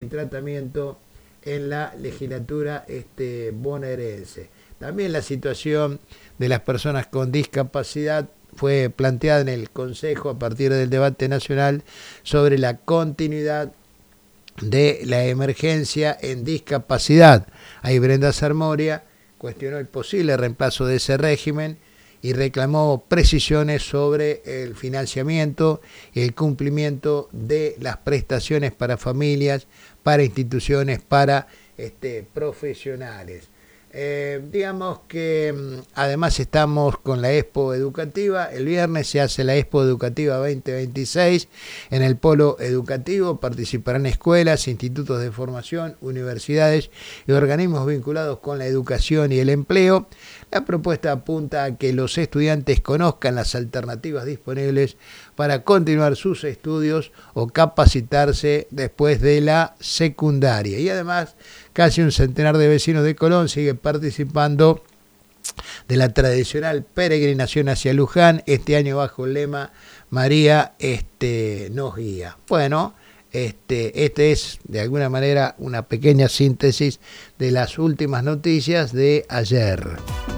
tratamiento en la legislatura bonaerense. También la situación de las personas con discapacidad fue planteada en el Consejo a partir del debate nacional sobre la continuidad de la emergencia en discapacidad. Ahí Brenda Sarmoria cuestionó el posible reemplazo de ese régimen y reclamó precisiones sobre el financiamiento y el cumplimiento de las prestaciones para familias, para instituciones, para profesionales. Digamos que además estamos con la Expo Educativa. El viernes se hace la Expo Educativa 2026 en el Polo Educativo. Participarán escuelas, institutos de formación, universidades y organismos vinculados con la educación y el empleo. La propuesta apunta a que los estudiantes conozcan las alternativas disponibles para continuar sus estudios o capacitarse después de la secundaria. Y además, casi un centenar de vecinos de Colón sigue participando de la tradicional peregrinación hacia Luján, este año bajo el lema María nos guía. Bueno, este es de alguna manera una pequeña síntesis de las últimas noticias de ayer.